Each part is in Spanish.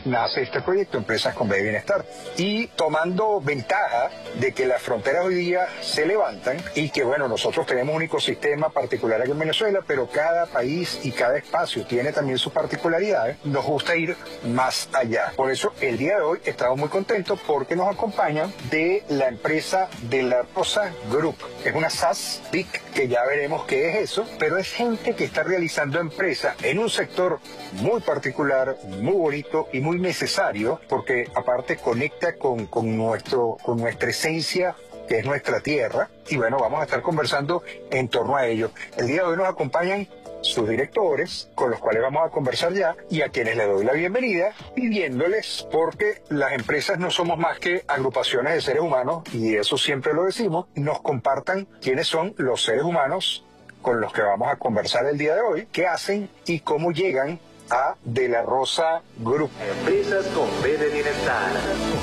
nace este proyecto, Empresas con B de Bienestar. Y tomando ventaja de que las fronteras hoy día se levantan y que, bueno, nosotros tenemos un ecosistema particular aquí en Venezuela, pero cada país y cada espacio tiene también sus particularidades, nos gusta ir más allá. Por eso, el día de hoy estamos muy contentos porque nos acompañan de la empresa de la Rosa Group. Es una SaaS BIC, que ya veremos qué es eso, pero es gente que está realizando empresas en un sector muy particular, muy bonito y muy necesario, porque aparte conecta con nuestra esencia, que es nuestra tierra, y bueno, vamos a estar conversando en torno a ello. El día de hoy nos acompañan sus directores, con los cuales vamos a conversar ya, y a quienes les doy la bienvenida, pidiéndoles, porque las empresas no somos más que agrupaciones de seres humanos, y eso siempre lo decimos, nos compartan quiénes son los seres humanos con los que vamos a conversar el día de hoy, qué hacen y cómo llegan a De la Rosa Group. Empresas con B de Bienestar.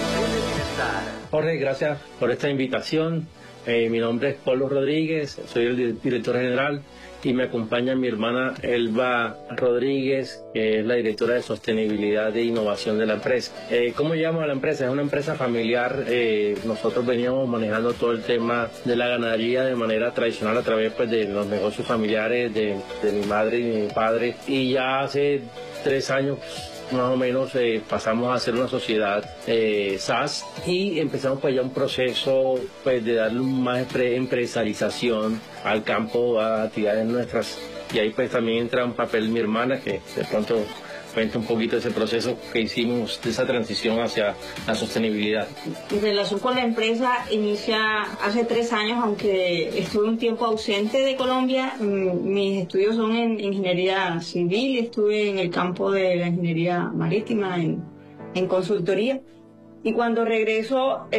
Jorge, gracias por esta invitación. Mi nombre es Pablo Rodríguez, soy el director general y me acompaña mi hermana Elba Rodríguez, que es la directora de sostenibilidad e innovación de la empresa. ¿Cómo llegamos a la empresa? Es una empresa familiar. Nosotros veníamos manejando todo el tema de la ganadería de manera tradicional a través, pues, de los negocios familiares de mi madre y mi padre, y ya hace 3 años más o menos pasamos a ser una sociedad SaaS y empezamos pues ya un proceso pues de darle más empresarización al campo, a actividades nuestras, y ahí pues también entra un papel mi hermana, que de pronto cuenta un poquito de ese proceso que hicimos, de esa transición hacia la sostenibilidad. Mi relación con la empresa inicia hace 3 años, aunque estuve un tiempo ausente de Colombia. Mis estudios son en ingeniería civil y estuve en el campo de la ingeniería marítima en consultoría. Y cuando regreso,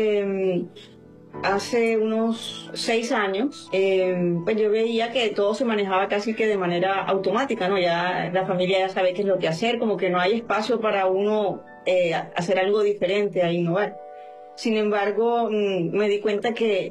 hace unos 6 años, pues yo veía que todo se manejaba casi que de manera automática, ¿no? Ya la familia ya sabe qué es lo que hacer, como que no hay espacio para uno hacer algo diferente, a innovar. Sin embargo, me di cuenta que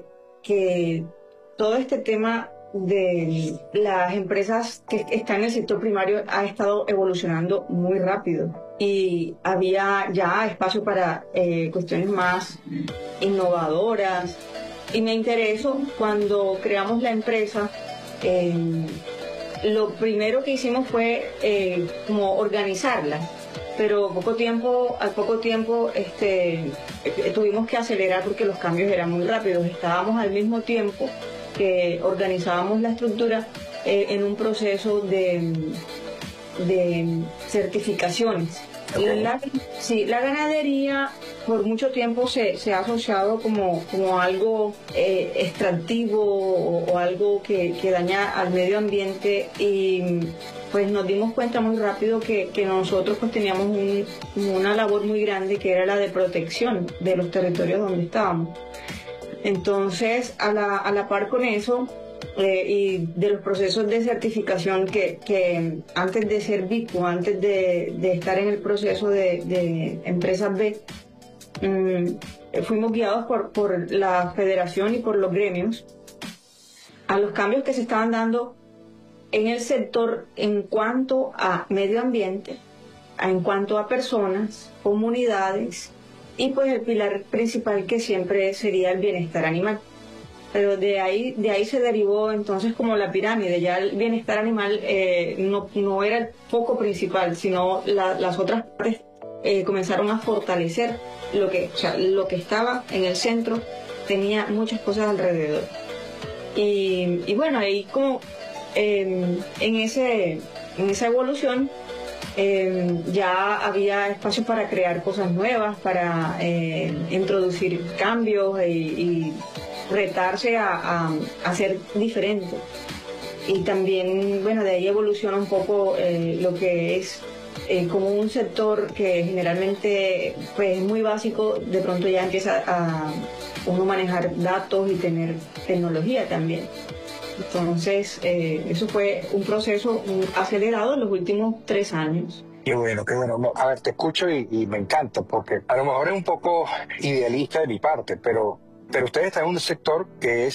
todo este tema de las empresas que están en el sector primario ha estado evolucionando muy rápido y había ya espacio para cuestiones más innovadoras, y me interesó cuando creamos la empresa. Lo primero que hicimos fue como organizarla, pero al poco tiempo tuvimos que acelerar porque los cambios eran muy rápidos. Estábamos al mismo tiempo que organizábamos la estructura en un proceso de certificaciones. La ganadería por mucho tiempo se ha asociado como algo extractivo o algo que daña al medio ambiente, y pues nos dimos cuenta muy rápido que nosotros pues teníamos una labor muy grande, que era la de protección de los territorios donde estábamos. Entonces, a la par con eso, y de los procesos de certificación que antes de ser BICO, antes de estar en el proceso de Empresas B, fuimos guiados por la federación y por los gremios a los cambios que se estaban dando en el sector en cuanto a medio ambiente, en cuanto a personas, comunidades, y pues el pilar principal, que siempre sería el bienestar animal. Pero de ahí se derivó entonces como la pirámide. Ya el bienestar animal no era el foco principal, sino las otras partes comenzaron a fortalecer lo que estaba en el centro. Tenía muchas cosas alrededor. Y bueno, ahí como en esa evolución ya había espacio para crear cosas nuevas, para introducir cambios y retarse a ser diferente. Y también, bueno, de ahí evoluciona un poco lo que es como un sector que generalmente pues es muy básico, de pronto ya empieza a uno manejar datos y tener tecnología también. Entonces, eso fue un proceso acelerado en los últimos 3 años. Qué bueno, qué bueno. No, a ver, te escucho y me encanta, porque a lo mejor es un poco idealista de mi parte, pero ustedes están en un sector que es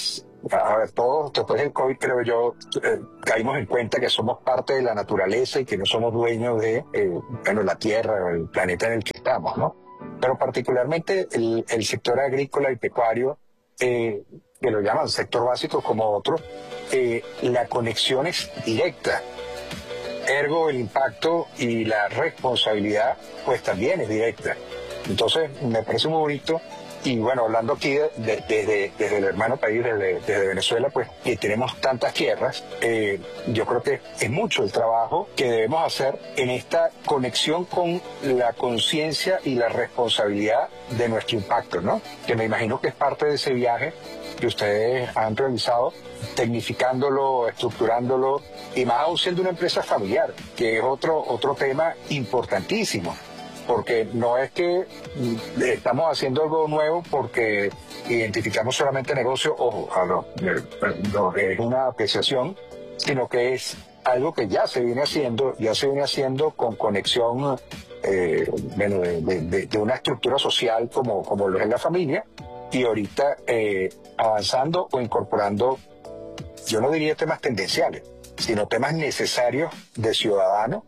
a ver, todos después del COVID, creo yo, caímos en cuenta que somos parte de la naturaleza y que no somos dueños de bueno, la Tierra o el planeta en el que estamos, ¿no? Pero particularmente el sector agrícola y pecuario, que lo llaman sector básico como otro, la conexión es directa. Ergo, el impacto y la responsabilidad, pues también es directa. Entonces, me parece muy bonito. Y bueno, hablando aquí desde el hermano país, desde Venezuela, pues que tenemos tantas tierras, yo creo que es mucho el trabajo que debemos hacer en esta conexión con la conciencia y la responsabilidad de nuestro impacto, ¿no? Que me imagino que es parte de ese viaje que ustedes han realizado, tecnificándolo, estructurándolo, y más aún siendo una empresa familiar, que es otro tema importantísimo. Porque no es que estamos haciendo algo nuevo porque identificamos solamente negocio, ojo, no, es una apreciación, sino que es algo que ya se viene haciendo con conexión bueno, de una estructura social como lo es la familia, y ahorita avanzando o incorporando, yo no diría temas tendenciales, sino temas necesarios de ciudadano,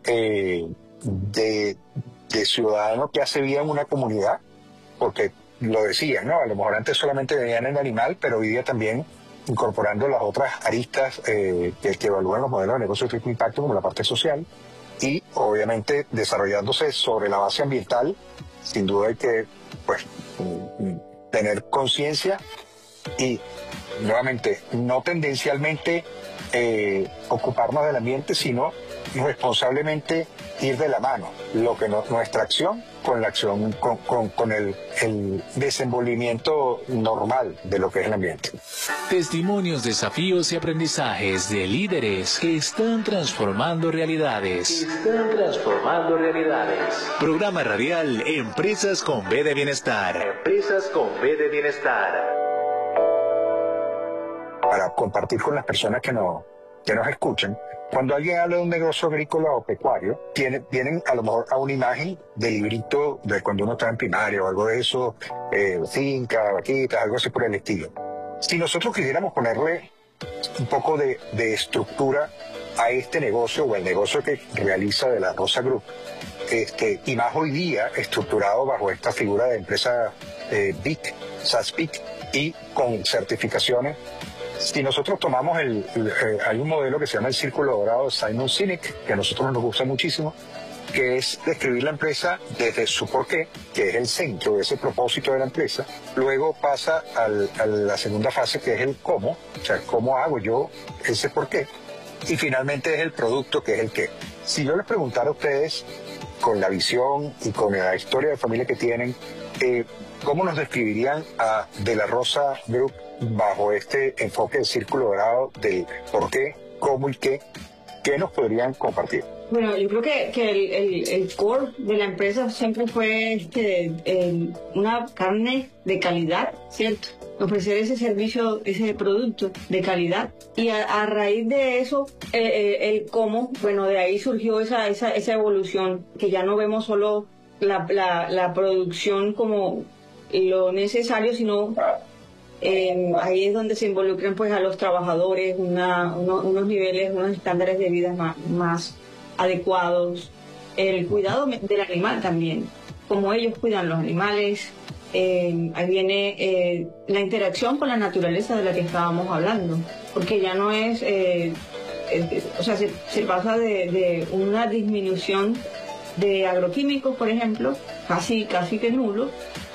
de ciudadano que hace vida en una comunidad, porque lo decían, ¿no? A lo mejor antes solamente veían el animal, pero hoy día también incorporando las otras aristas que evalúan los modelos de negocio de triple impacto, como la parte social, y obviamente desarrollándose sobre la base ambiental. Sin duda hay que, pues, tener conciencia y, nuevamente, no tendencialmente ocuparnos del ambiente, sino responsablemente ir de la mano lo que nuestra acción con la acción, con el desenvolvimiento normal de lo que es el ambiente. Testimonios, desafíos y aprendizajes de líderes que están transformando realidades. Programa radial Empresas con B de Bienestar. Empresas con B de Bienestar. Para compartir con las personas que nos escuchan, cuando alguien habla de un negocio agrícola o pecuario, vienen a lo mejor a una imagen del librito de cuando uno está en primaria o algo de eso, finca, vaquitas, algo así por el estilo. Si nosotros quisiéramos ponerle un poco de estructura a este negocio o el negocio que realiza de la Rosa Group, y más hoy día estructurado bajo esta figura de empresa BIC, SaaS-BIC, y con certificaciones. Si nosotros tomamos hay un modelo que se llama el Círculo Dorado de Simon Sinek, que a nosotros nos gusta muchísimo, que es describir la empresa desde su porqué, que es el centro de ese propósito de la empresa. Luego pasa a la segunda fase, que es el cómo, o sea, cómo hago yo ese porqué. Y finalmente es el producto, que es el qué. Si yo les preguntara a ustedes, con la visión y con la historia de familia que tienen, ¿cómo nos describirían a De la Rosa Group bajo este enfoque del Círculo Dorado del por qué, cómo y qué nos podrían compartir? Bueno, yo creo que el core de la empresa siempre fue una carne de calidad, ¿cierto? Ofrecer ese servicio, ese producto de calidad. Y a raíz de eso, el cómo, bueno, de ahí surgió esa evolución, que ya no vemos solo la producción como lo necesario, sino ahí es donde se involucran pues a los trabajadores, unos niveles, unos estándares de vida más adecuados, el cuidado del animal también, como ellos cuidan los animales. Ahí viene la interacción con la naturaleza de la que estábamos hablando, porque ya no es, o sea, se pasa de una disminución de agroquímicos, por ejemplo, casi que nulo,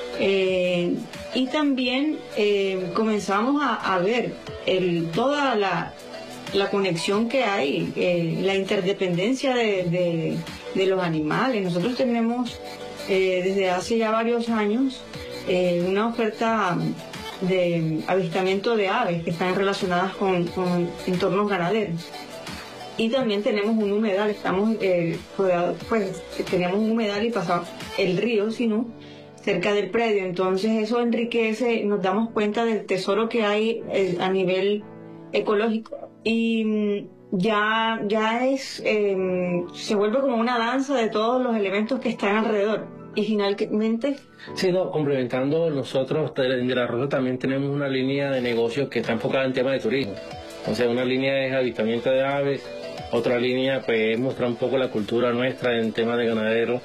y también comenzamos a ver toda la conexión que hay, la interdependencia de los animales. Nosotros tenemos desde hace ya varios años una oferta de avistamiento de aves que están relacionadas con entornos ganaderos. Y también tenemos un humedal, estamos rodeados, pues teníamos un humedal y pasaba el río Sinú cerca del predio. Entonces eso enriquece, nos damos cuenta del tesoro que hay a nivel ecológico. Y ya es, se vuelve como una danza de todos los elementos que están alrededor. Y finalmente... Sí, no, complementando, nosotros de la Rosa también tenemos una línea de negocios que está enfocada en temas de turismo. O sea, una línea es avistamiento de aves, otra línea pues es mostrar un poco la cultura nuestra en temas de ganadero,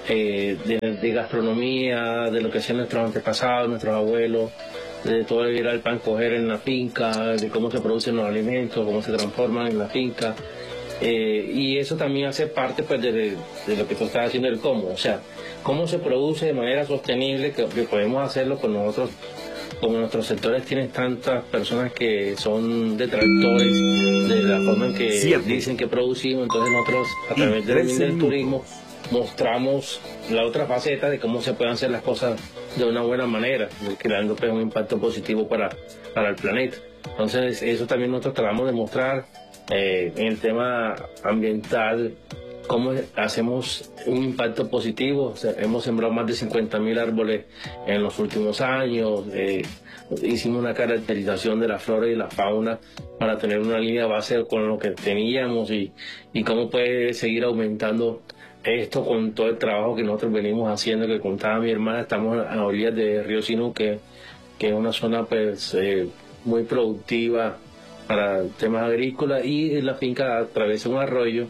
de gastronomía, de lo que hacían nuestros antepasados, nuestros abuelos, de todo el ir al pan coger en la finca, de cómo se producen los alimentos, cómo se transforman en la finca. Y eso también hace parte pues de lo que tú estás haciendo, el cómo, o sea, cómo se produce de manera sostenible, que podemos hacerlo con nosotros, como nuestros sectores tienen tantas personas que son detractores de la forma en que dicen que producimos, entonces nosotros a través del turismo mostramos la otra faceta de cómo se pueden hacer las cosas de una buena manera, creando pues un impacto positivo para el planeta. Entonces eso también nosotros tratamos de mostrar en el tema ambiental, cómo hacemos un impacto positivo. O sea, hemos sembrado más de 50.000 árboles en los últimos años, hicimos una caracterización de la flora y la fauna para tener una línea base con lo que teníamos y cómo puede seguir aumentando esto con todo el trabajo que nosotros venimos haciendo, que contaba mi hermana. Estamos a orillas de Río Sinú, que es una zona pues muy productiva para temas agrícolas, y la finca atraviesa un arroyo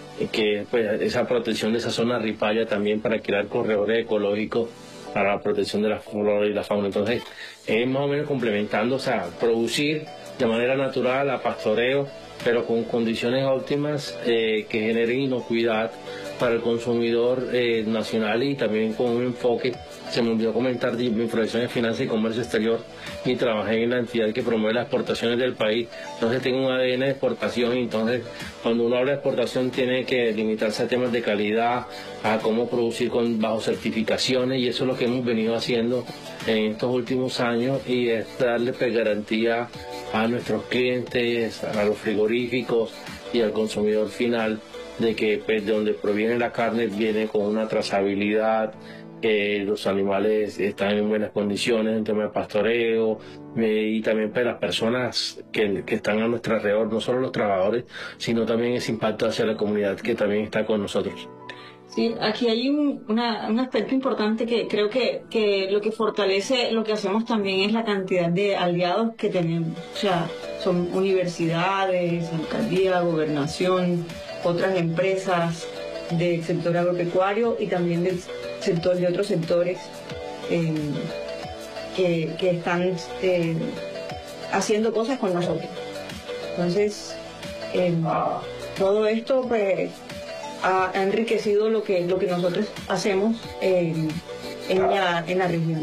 que pues esa protección de esa zona ripaya también para crear corredores ecológicos para la protección de la flora y la fauna. Entonces es más o menos complementando, o sea, producir de manera natural a pastoreo, pero con condiciones óptimas que generen inocuidad para el consumidor nacional, y también con un enfoque. Se me olvidó comentar de mi profesión en Finanzas y Comercio Exterior, y trabajé en la entidad que promueve las exportaciones del país. Entonces tengo un ADN de exportación, y entonces cuando uno habla de exportación tiene que limitarse a temas de calidad, a cómo producir bajo certificaciones, y eso es lo que hemos venido haciendo en estos últimos años, y es darle pues garantía a nuestros clientes, a los frigoríficos y al consumidor final, de que pues, de donde proviene la carne viene con una trazabilidad, que los animales están en buenas condiciones en tema de pastoreo, y también para las personas que están a nuestro alrededor, no solo los trabajadores, sino también ese impacto hacia la comunidad que también está con nosotros. Sí, aquí hay un aspecto importante que creo que lo que fortalece lo que hacemos también es la cantidad de aliados que tenemos. O sea, son universidades, alcaldía, gobernación, otras empresas del sector agropecuario y también de otros sectores que están haciendo cosas con nosotros. Entonces, todo esto pues ha enriquecido lo que nosotros hacemos en la región.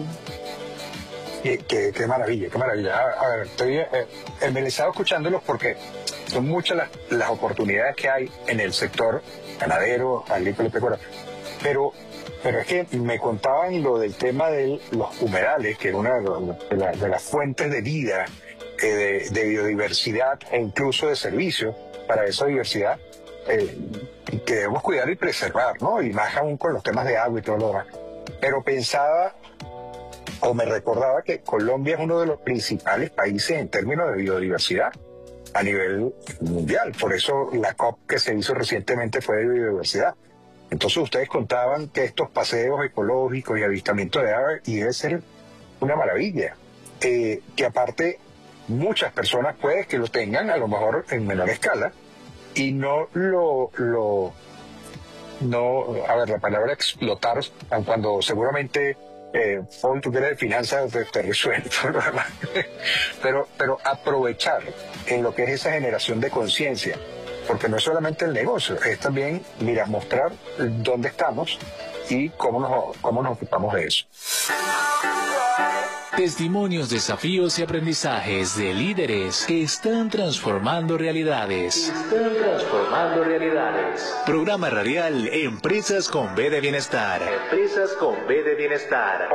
Qué maravilla, qué maravilla. A ver, estoy embelesado escuchándolos porque son muchas las oportunidades que hay en el sector ganadero, agrícola y pecuario. Pero es que me contaban lo del tema de los humedales, que es una de las fuentes de vida, de biodiversidad e incluso de servicios para esa diversidad, que debemos cuidar y preservar, ¿no? Y más aún con los temas de agua y todo lo demás. Pero pensaba, o me recordaba, que Colombia es uno de los principales países en términos de biodiversidad a nivel mundial. Por eso la COP que se hizo recientemente fue de biodiversidad. Entonces ustedes contaban que estos paseos ecológicos y avistamientos de aves, y debe ser una maravilla. Que aparte muchas personas puede que lo tengan a lo mejor en menor escala, y no a ver, la palabra explotar, cuando seguramente Paul, tú que eres de finanzas, te resuelto, pero aprovechar en lo que es esa generación de conciencia, porque no es solamente el negocio, es también, mira, mostrar dónde estamos y cómo nos ocupamos de eso. Testimonios, desafíos y aprendizajes de líderes que están transformando realidades. Programa radial Empresas con B de Bienestar. Empresas con B de Bienestar.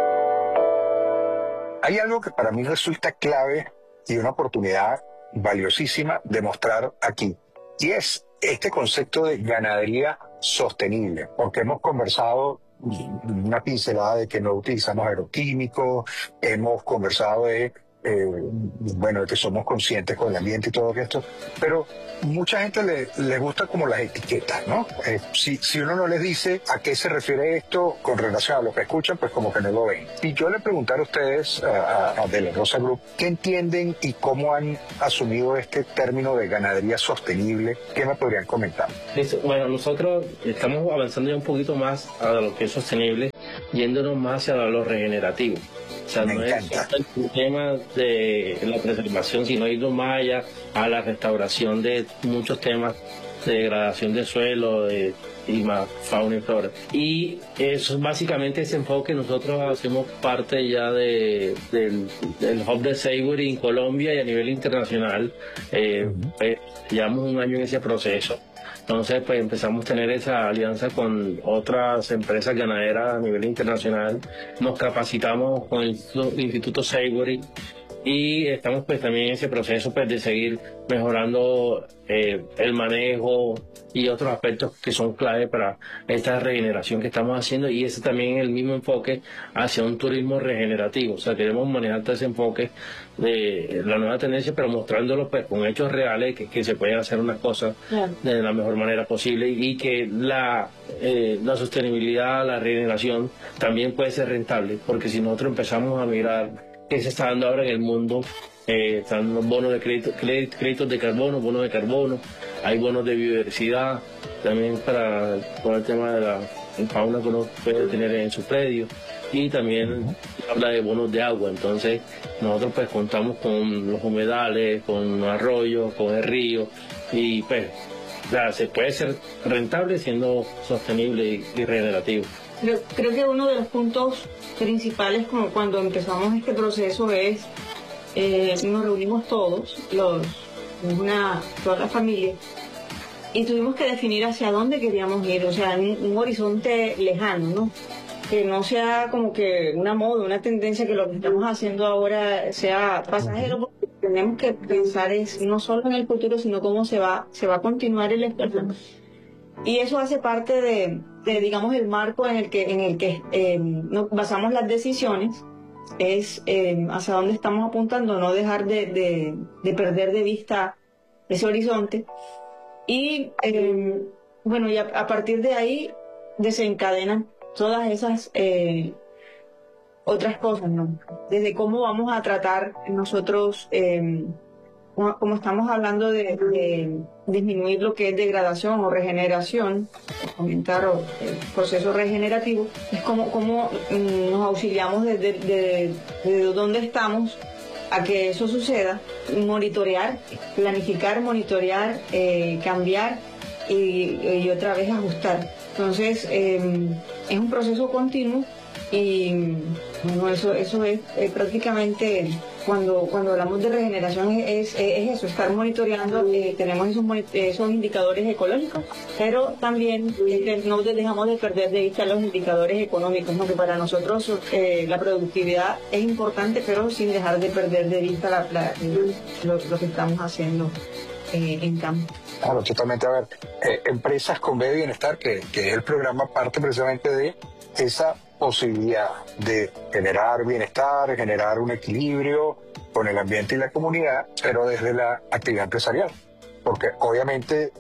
Hay algo que para mí resulta clave y una oportunidad valiosísima de mostrar aquí, y es este concepto de ganadería sostenible, porque hemos conversado una pincelada de que no utilizamos agroquímicos, hemos conversado de bueno, de que somos conscientes con el ambiente y todo esto, pero mucha gente le gusta como las etiquetas, ¿no? Si uno no les dice a qué se refiere esto con relación a lo que escuchan, pues como que no lo ven. Y yo le preguntara a ustedes, a De la Rosa Group, ¿qué entienden y cómo han asumido este término de ganadería sostenible? ¿Qué me podrían comentar? Bueno, nosotros estamos avanzando ya un poquito más a lo que es sostenible, yéndonos más hacia lo regenerativo. O sea, no es el tema de la preservación, sino irnos más allá a la restauración de muchos temas de degradación de suelo y más fauna y flora. Y eso es básicamente ese enfoque. Nosotros hacemos parte ya del Hub de Savory en Colombia y a nivel internacional. Pues, llevamos un año en ese proceso. Entonces, pues empezamos a tener esa alianza con otras empresas ganaderas a nivel internacional. Nos capacitamos con el Instituto Savory y estamos pues también en ese proceso pues de seguir mejorando el manejo y otros aspectos que son clave para esta regeneración que estamos haciendo, y ese también es el mismo enfoque hacia un turismo regenerativo. O sea, queremos manejar todo ese enfoque de la nueva tendencia, pero mostrándolo pues con hechos reales que se pueden hacer unas cosas de la mejor manera posible, y que la sostenibilidad, la regeneración también puede ser rentable, porque si nosotros empezamos a mirar que se está dando ahora en el mundo, están los bonos de créditos de carbono, bonos de carbono, hay bonos de biodiversidad, también para todo el tema de la fauna que uno puede tener en su predio, y también habla de bonos de agua. Entonces nosotros pues contamos con los humedales, con arroyos, con el río, y pues se puede ser rentable siendo sostenible y regenerativo. Creo que uno de los puntos principales, como cuando empezamos este proceso, es nos reunimos todos, toda la familia, y tuvimos que definir hacia dónde queríamos ir, o sea, un horizonte lejano, ¿no? Que no sea como que una moda, una tendencia, que lo que estamos haciendo ahora sea pasajero, porque tenemos que pensar no solo en el futuro, sino cómo se va a continuar el esfuerzo. Y eso hace parte de digamos, el marco en el que nos basamos las decisiones, es hacia dónde estamos apuntando, no dejar de perder de vista ese horizonte. Y bueno, y a partir de ahí desencadenan todas esas otras cosas, ¿no? Desde cómo vamos a tratar nosotros, como estamos hablando de disminuir lo que es degradación o regeneración, aumentar el proceso regenerativo, es como nos auxiliamos desde donde estamos a que eso suceda, monitorear, planificar, cambiar y otra vez ajustar. Entonces es un proceso continuo, y bueno, eso es prácticamente cuando hablamos de regeneración es eso, estar monitoreando. Tenemos esos indicadores ecológicos, pero también no dejamos de perder de vista los indicadores económicos, ¿no? Que para nosotros la productividad es importante, pero sin dejar de perder de vista lo que estamos haciendo en campo. Claro, totalmente. A ver, Empresas con B de Bienestar, que es el programa, parte precisamente de esa posibilidad de generar bienestar, generar un equilibrio con el ambiente y la comunidad, pero desde la actividad empresarial, porque obviamente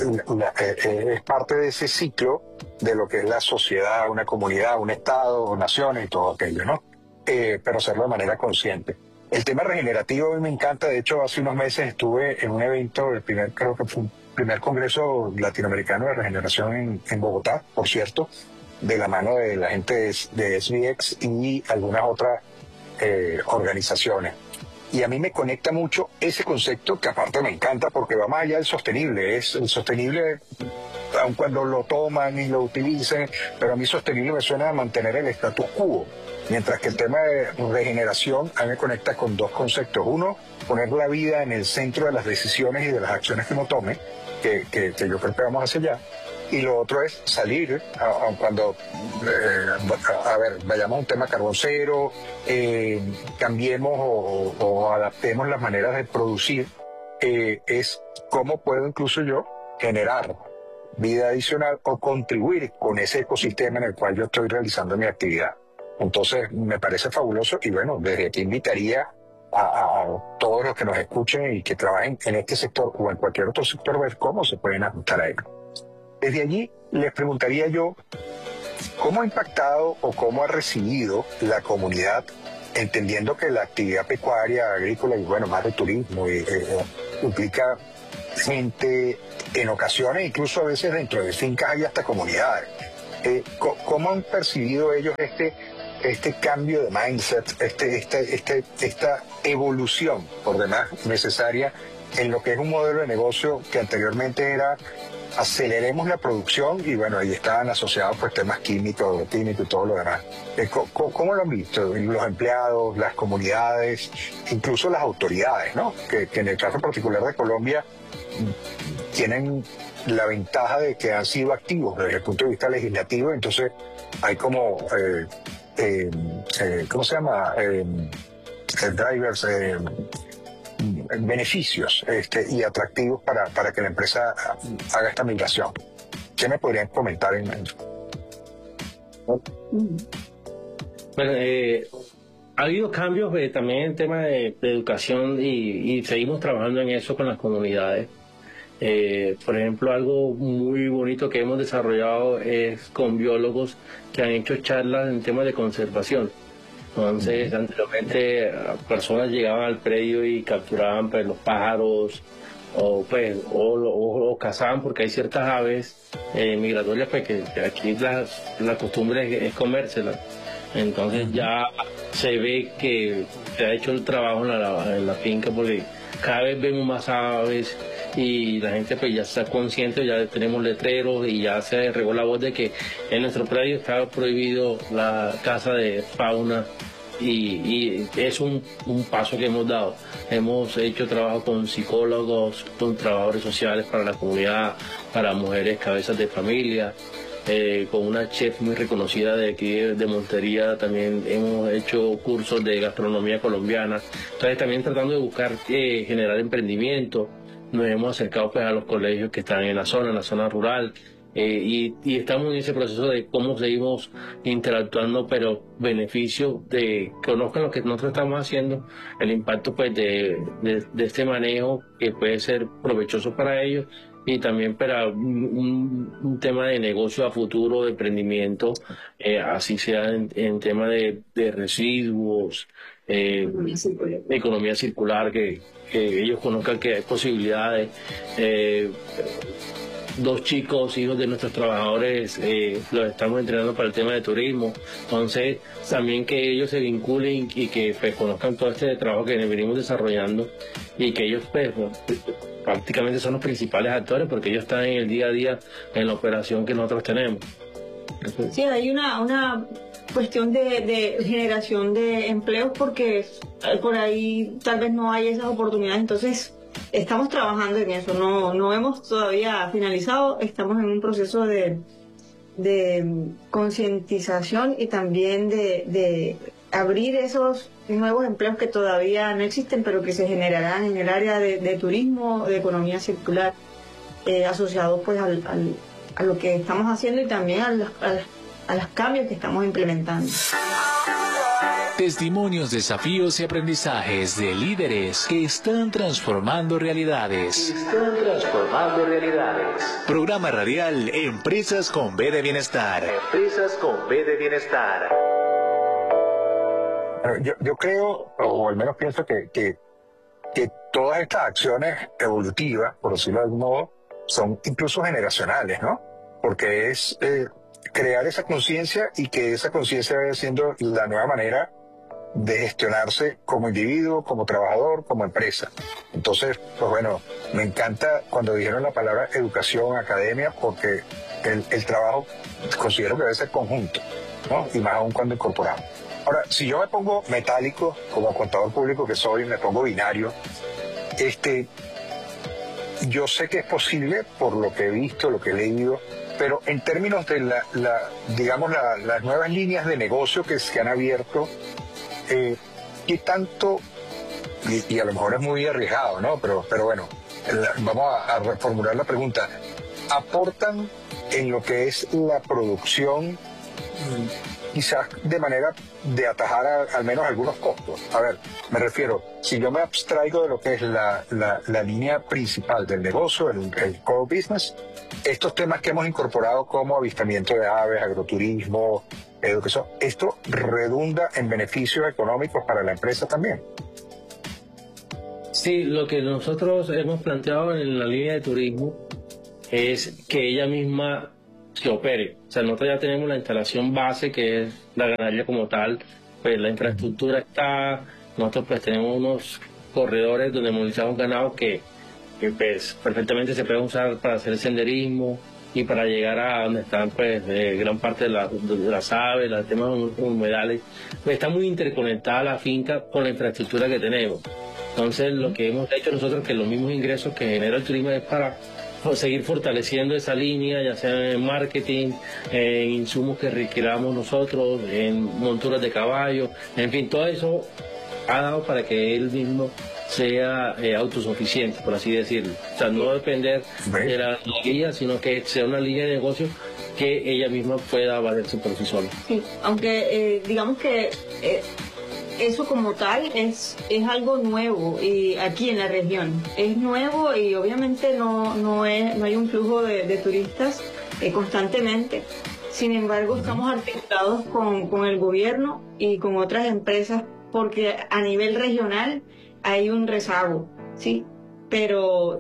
es parte de ese ciclo de lo que es la sociedad, una comunidad, un estado, naciones y todo aquello, ¿no? Pero hacerlo de manera consciente. El tema regenerativo a mí me encanta. De hecho, hace unos meses estuve en un evento, creo que fue un primer congreso latinoamericano de regeneración en Bogotá, por cierto, de la mano de la gente de SBX y algunas otras organizaciones. Y a mí me conecta mucho ese concepto, que aparte me encanta porque va más allá del sostenible. Es el sostenible, aun cuando lo toman y lo utilicen, pero a mí sostenible me suena a mantener el status quo. Mientras que el tema de regeneración a mí me conecta con dos conceptos. Uno, poner la vida en el centro de las decisiones y de las acciones que uno tome, que yo creo que vamos hacia allá. Y lo otro es salir, cuando, vayamos a un tema carbón cero, cambiemos o adaptemos las maneras de producir, es cómo puedo incluso yo generar vida adicional o contribuir con ese ecosistema en el cual yo estoy realizando mi actividad. Entonces me parece fabuloso, y bueno, desde aquí invitaría a todos los que nos escuchen y que trabajen en este sector o en cualquier otro sector, ver cómo se pueden ajustar a ello. Desde allí les preguntaría yo, ¿cómo ha impactado o cómo ha recibido la comunidad, entendiendo que la actividad pecuaria, agrícola y bueno, más de turismo implica gente en ocasiones, incluso a veces dentro de fincas hay hasta comunidades? ¿Cómo han percibido ellos este cambio de mindset, esta evolución por demás necesaria en lo que es un modelo de negocio que anteriormente era aceleremos la producción y bueno, ahí estaban asociados pues temas químicos y todo lo demás? ¿Cómo lo han visto los empleados, las comunidades, incluso las autoridades, ¿no? Que en el caso particular de Colombia tienen la ventaja de que han sido activos desde el punto de vista legislativo, entonces hay como ¿cómo se llama? Drivers, beneficios y atractivos para que la empresa haga esta migración. ¿Qué me podrían comentar en eso? Bueno, ha habido cambios también en tema de educación y seguimos trabajando en eso con las comunidades. Por ejemplo, algo muy bonito que hemos desarrollado es con biólogos que han hecho charlas en temas de conservación. Entonces, anteriormente personas llegaban al predio y capturaban pues, los pájaros o cazaban, porque hay ciertas aves migratorias pues, que aquí la costumbre es comérselas. Entonces ya se ve que se ha hecho el trabajo en la finca, porque cada vez vemos más aves y la gente pues ya está consciente, ya tenemos letreros y ya se regó la voz de que en nuestro predio está prohibido la caza de fauna y es un paso que hemos dado. Hemos hecho trabajo con psicólogos, con trabajadores sociales para la comunidad, para mujeres cabezas de familia, con una chef muy reconocida de aquí de Montería. También hemos hecho cursos de gastronomía colombiana. Entonces también tratando de buscar generar emprendimiento. Nos hemos acercado pues, a los colegios que están en la zona rural, y estamos en ese proceso de cómo seguimos interactuando, pero beneficio de que conozcan lo que nosotros estamos haciendo, el impacto pues de este manejo que puede ser provechoso para ellos y también para un tema de negocio a futuro, de emprendimiento, así sea en tema de residuos, economía circular, que ellos conozcan que hay posibilidades. Dos chicos, hijos de nuestros trabajadores, los estamos entrenando para el tema de turismo. Entonces, también que ellos se vinculen y que pues, conozcan todo este trabajo que venimos desarrollando y que ellos pues, prácticamente son los principales actores porque ellos están en el día a día en la operación que nosotros tenemos. Sí, hay una cuestión de generación de empleos porque por ahí tal vez no hay esas oportunidades, entonces estamos trabajando en eso, no hemos todavía finalizado, estamos en un proceso de concientización y también de abrir esos nuevos empleos que todavía no existen, pero que se generarán en el área de turismo, de economía circular, asociados pues a lo que estamos haciendo y también a los cambios que estamos implementando. Testimonios, desafíos y aprendizajes de líderes que están transformando realidades. Programa radial Empresas con B de Bienestar. Empresas con B de Bienestar. Yo creo, o al menos pienso que todas estas acciones evolutivas, por decirlo de algún modo, son incluso generacionales, ¿no? Porque es crear esa conciencia y que esa conciencia vaya siendo la nueva manera de gestionarse como individuo, como trabajador, como empresa. Entonces, pues bueno, me encanta cuando dijeron la palabra educación, academia, porque el trabajo considero que debe ser conjunto, ¿no? Y más aún cuando incorporamos. Ahora, si yo me pongo metálico, como contador público que soy, me pongo binario, yo sé que es posible por lo que he visto, lo que he leído, pero en términos de las nuevas líneas de negocio que se han abierto, ¿qué tanto, y a lo mejor es muy arriesgado, ¿no? Pero bueno, vamos a reformular la pregunta, aportan en lo que es la producción quizás de manera de atajar al menos algunos costos. A ver, me refiero, si yo me abstraigo de lo que es la línea principal del negocio, el core business, estos temas que hemos incorporado como avistamiento de aves, agroturismo, educación, esto redunda en beneficios económicos para la empresa también. Sí, lo que nosotros hemos planteado en la línea de turismo es que ella misma se opere. O sea, nosotros ya tenemos la instalación base, que es la ganadería como tal, pues la infraestructura está, nosotros pues tenemos unos corredores donde movilizamos ganado que pues perfectamente se pueden usar para hacer senderismo y para llegar a donde están pues gran parte de las aves, los temas humedales. Pues está muy interconectada la finca con la infraestructura que tenemos. Entonces lo que hemos hecho nosotros, que los mismos ingresos que genera el turismo es para seguir fortaleciendo esa línea, ya sea en marketing, en insumos que requiramos nosotros, en monturas de caballo, en fin, todo eso ha dado para que él mismo sea autosuficiente, por así decirlo. O sea, no depender de la guía, sino que sea una línea de negocio que ella misma pueda valerse por sí sola. Sí, aunque digamos que eso como tal es algo nuevo y aquí en la región. Es nuevo y obviamente no hay un flujo de turistas constantemente. Sin embargo, estamos articulados con el gobierno y con otras empresas porque a nivel regional hay un rezago, ¿sí? Pero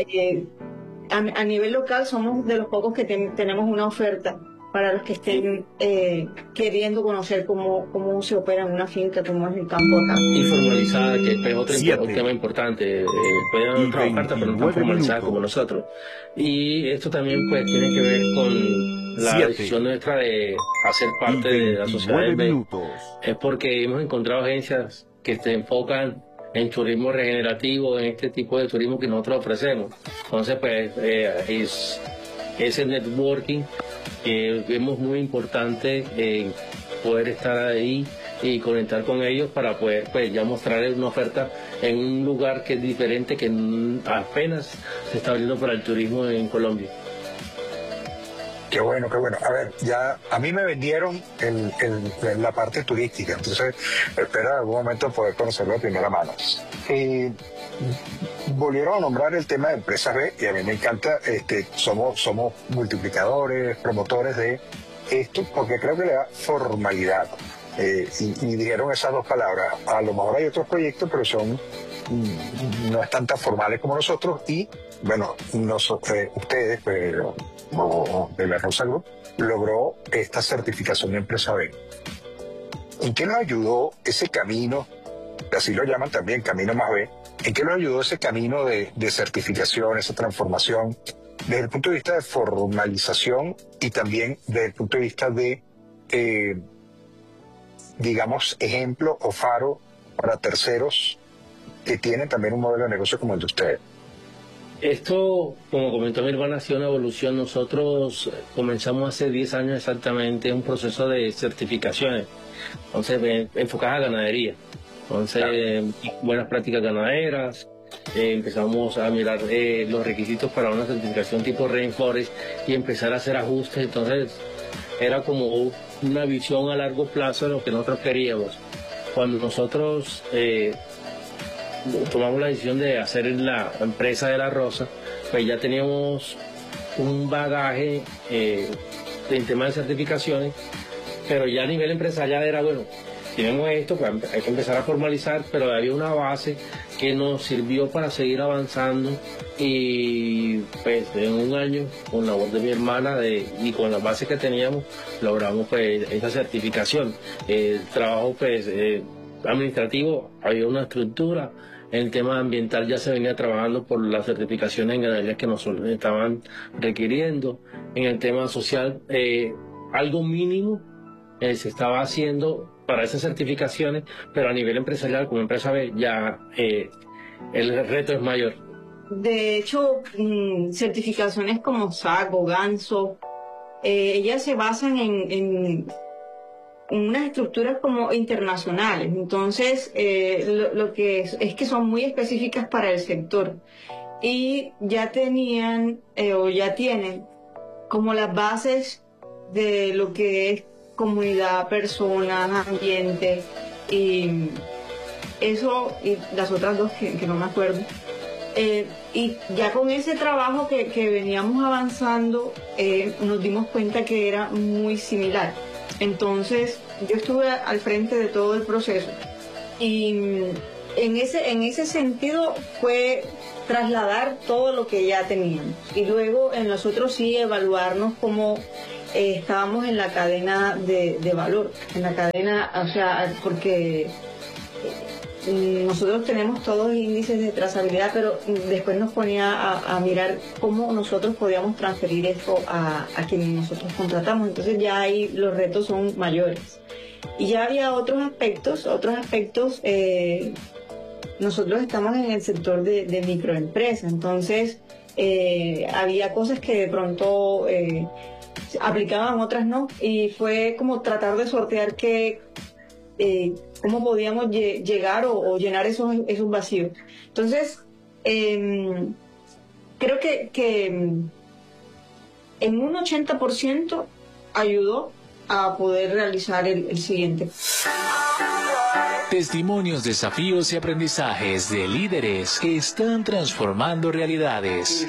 a nivel local somos de los pocos que tenemos una oferta para los que estén queriendo conocer cómo se opera en una finca, cómo es el campo acá. Y formalizada, que es otro tema importante. Pueden trabajar, pero no tan formalizada como nosotros. Y esto también pues tiene que ver con la decisión nuestra de hacer parte de la sociedad del B. Es porque hemos encontrado agencias que se enfocan en turismo regenerativo, en este tipo de turismo que nosotros ofrecemos. Entonces pues ese networking que vemos muy importante poder estar ahí y conectar con ellos para poder pues ya mostrarles una oferta en un lugar que es diferente, que apenas se está abriendo para el turismo en Colombia. Qué bueno, qué bueno. A ver, ya a mí me vendieron la parte turística, entonces espero en algún momento poder conocerlo de primera mano. Volvieron a nombrar el tema de empresas B y a mí me encanta, somos multiplicadores, promotores de esto, porque creo que le da formalidad. Y dijeron esas dos palabras. A lo mejor hay otros proyectos, pero no están tan formales como nosotros y, bueno, ustedes, pero de la Rosa Group, logró esta certificación de empresa B. ¿En qué nos ayudó ese camino, así lo llaman también, camino más B? ¿En qué nos ayudó ese camino de certificación, esa transformación, desde el punto de vista de formalización y también desde el punto de vista de, digamos, ejemplo o faro para terceros que tienen también un modelo de negocio como el de ustedes? Esto, como comentó mi hermana, ha sido una evolución. Nosotros comenzamos hace 10 años exactamente un proceso de certificaciones, entonces enfocadas a ganadería. Entonces, buenas prácticas ganaderas, empezamos a mirar los requisitos para una certificación tipo Rainforest y empezar a hacer ajustes. Entonces, era como una visión a largo plazo de lo que nosotros queríamos. Cuando nosotros tomamos la decisión de hacer la empresa de la Rosa, pues ya teníamos un bagaje en tema de certificaciones, pero ya a nivel empresarial era bueno. Tenemos esto, pues hay que empezar a formalizar, pero había una base que nos sirvió para seguir avanzando y pues en un año, con la voz de mi hermana y con las bases que teníamos, logramos pues esa certificación. El trabajo pues administrativo, había una estructura. En el tema ambiental ya se venía trabajando por las certificaciones en ganaderías que nos estaban requiriendo. En el tema social, algo mínimo se estaba haciendo para esas certificaciones, pero a nivel empresarial, como empresa B, ya el reto es mayor. De hecho, certificaciones como SAC o Ganso, ellas se basan en unas estructuras como internacionales. Entonces, lo que es que son muy específicas para el sector. Y ya tenían o ya tienen como las bases de lo que es comunidad, personas, ambiente, y eso, y las otras dos que no me acuerdo. Y ya con ese trabajo que veníamos avanzando, nos dimos cuenta que era muy similar. Entonces, yo estuve al frente de todo el proceso, y en ese sentido fue trasladar todo lo que ya teníamos, y luego en nosotros sí evaluarnos como estábamos en la cadena de valor, en la cadena, o sea, porque nosotros tenemos todos índices de trazabilidad, pero después nos ponía a mirar cómo nosotros podíamos transferir esto a quienes nosotros contratamos. Entonces ya ahí los retos son mayores. Y ya había otros aspectos, nosotros estamos en el sector de microempresa, entonces había cosas que de pronto aplicaban, otras no, y fue como tratar de sortear cómo podíamos llegar o llenar esos vacíos. Entonces, creo que en un 80% ayudó a poder realizar el siguiente. Testimonios, desafíos y aprendizajes de líderes que están transformando realidades.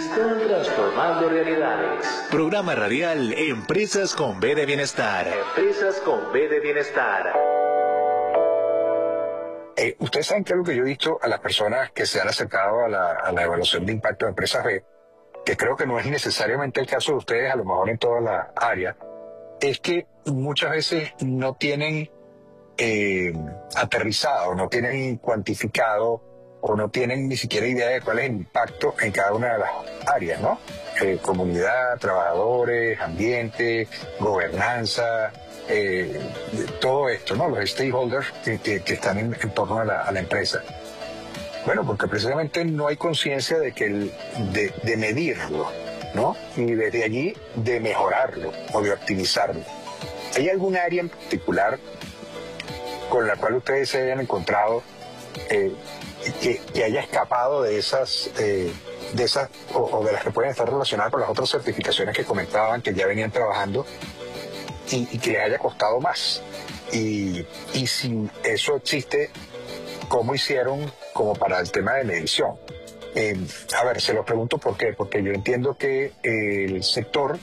Programa radial Empresas con B de Bienestar. Empresas con B de Bienestar. Ustedes saben que algo que yo he dicho a las personas que se han acercado a la evaluación de impacto de empresas B, que creo que no es necesariamente el caso de ustedes, a lo mejor en toda la área, es que muchas veces no tienen aterrizado, no tienen cuantificado o no tienen ni siquiera idea de cuál es el impacto en cada una de las áreas, ¿no? Comunidad, trabajadores, ambiente, gobernanza, todo esto, ¿no? Los stakeholders que están en torno a la empresa. Bueno, porque precisamente no hay conciencia de medirlo, ¿no? Y desde allí de mejorarlo o de optimizarlo. ¿Hay alguna área en particular con la cual ustedes se hayan encontrado que haya escapado de esas o de las que pueden estar relacionadas con las otras certificaciones que comentaban que ya venían trabajando y que les haya costado más? Y si eso existe, ¿cómo hicieron como para el tema de medición? A ver, se lo pregunto por qué, porque yo entiendo que el sector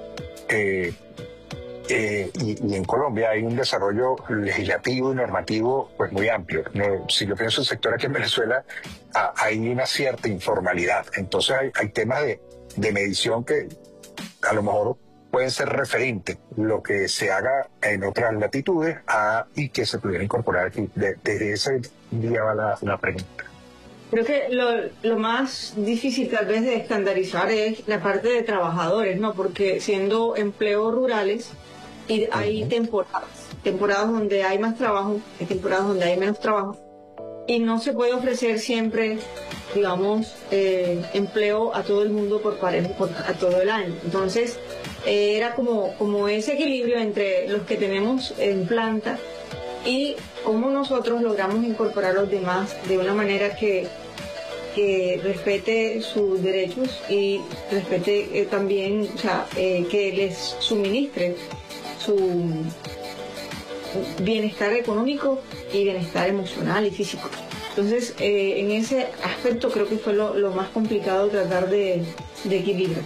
y en Colombia hay un desarrollo legislativo y normativo pues muy amplio. Si yo pienso en el sector aquí en Venezuela, hay una cierta informalidad. Entonces hay temas de medición que a lo mejor pueden ser referentes lo que se haga en otras latitudes y que se pudiera incorporar aquí. Desde ese día va la pregunta. Creo que lo más difícil tal vez de estandarizar es la parte de trabajadores, ¿no? Porque siendo empleos rurales, y hay temporadas donde hay más trabajo, hay temporadas donde hay menos trabajo, y no se puede ofrecer siempre, digamos, empleo a todo el mundo por a todo el año. Entonces, era como ese equilibrio entre los que tenemos en planta y cómo nosotros logramos incorporar a los demás de una manera que respete sus derechos y respete también, o sea, que les suministre su bienestar económico y bienestar emocional y físico. Entonces, en ese aspecto creo que fue lo más complicado tratar de equilibrar.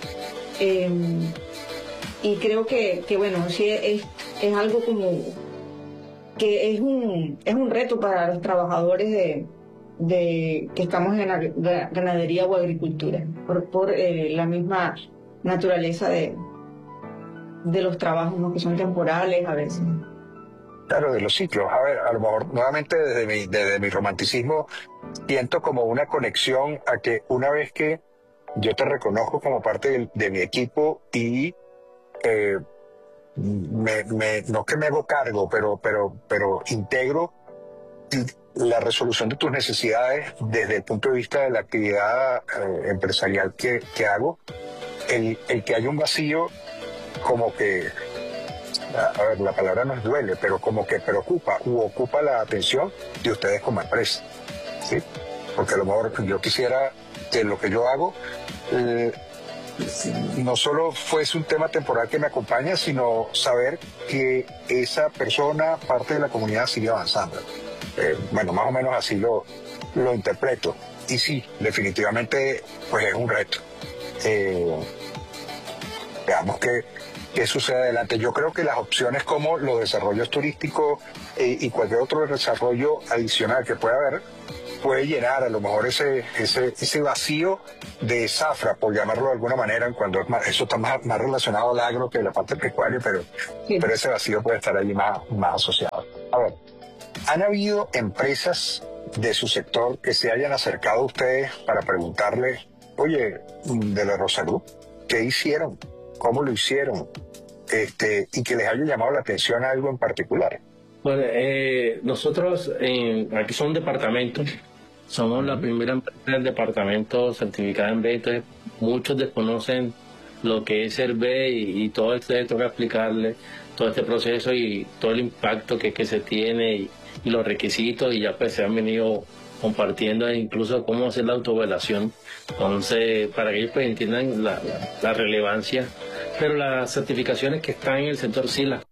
Y creo que bueno, sí es algo como que es un reto para los trabajadores que estamos en la ganadería o agricultura, por la misma naturaleza de los trabajos, ¿no? Que son temporales a veces. Claro, de los ciclos. A ver, a lo mejor nuevamente desde mi romanticismo siento como una conexión a que una vez que yo te reconozco como parte de mi equipo y no que me hago cargo, pero integro la resolución de tus necesidades desde el punto de vista de la actividad empresarial que hago, el que haya un vacío como que, a ver, la palabra nos duele, pero como que preocupa u ocupa la atención de ustedes como empresa, ¿sí? Porque a lo mejor yo quisiera que lo que yo hago no solo fuese un tema temporal que me acompaña, sino saber que esa persona, parte de la comunidad, sigue avanzando. Bueno, más o menos así lo interpreto. Y sí, definitivamente, pues es un reto. Veamos qué sucede adelante. Yo creo que las opciones como los desarrollos turísticos y cualquier otro desarrollo adicional que pueda haber, puede llenar a lo mejor ese vacío de zafra, por llamarlo de alguna manera, cuando eso está más relacionado al agro que la parte pecuaria, pero ese vacío puede estar ahí más asociado. A ver, ¿han habido empresas de su sector que se hayan acercado a ustedes para preguntarles, oye, de la Rosa Group, qué hicieron? ¿Cómo lo hicieron? Y que les haya llamado la atención a algo en particular? Bueno, nosotros aquí son departamentos, somos la primera empresa del departamento certificada en B, entonces muchos desconocen lo que es ser B y todo esto toca explicarle todo este proceso y todo el impacto que se tiene y los requisitos, y ya pues se han venido compartiendo incluso cómo hacer la autoevaluación, entonces para que ellos pues entiendan la relevancia, pero las certificaciones que están en el sector sí las